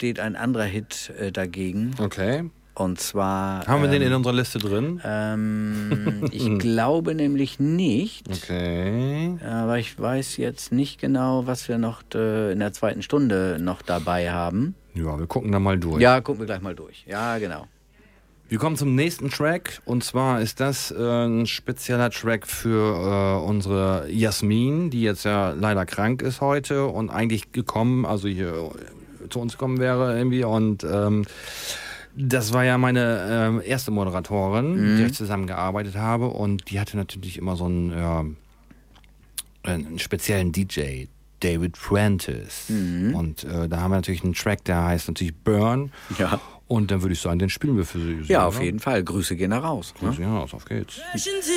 steht ein anderer Hit dagegen. Okay. Und zwar... Haben wir den in unserer Liste drin? Ich glaube nämlich nicht. Okay. Aber ich weiß jetzt nicht genau, was wir noch in der zweiten Stunde noch dabei haben. Ja, wir gucken da mal durch. Ja, gucken wir gleich mal durch. Ja, genau. Wir kommen zum nächsten Track. Und zwar ist das ein spezieller Track für unsere Jasmin, die jetzt ja leider krank ist heute und eigentlich gekommen, also hier zu uns gekommen wäre irgendwie. Und das war ja meine erste Moderatorin, mit der ich zusammengearbeitet habe. Und die hatte natürlich immer so einen speziellen DJ, David Prentice. Und da haben wir natürlich einen Track, der heißt natürlich Burn. Ja. Und dann würde ich sagen, den spielen wir für Sie. Ja, auf jeden Fall. Grüße gehen da raus. Grüße gehen raus, auf geht's.